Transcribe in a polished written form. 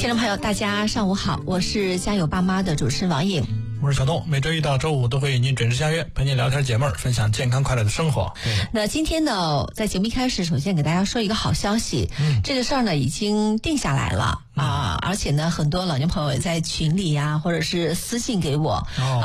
听众朋友大家上午好，我是家有爸妈的主持人王颖， 我是小东，每周一到周五都会与您准时相约，陪您聊天解闷，分享健康快乐的生活。 那今天呢，在节目一开始，首先给大家说一个好消息，这个事儿呢已经定下来了而且呢，很多老年朋友也在群里呀，或者是私信给我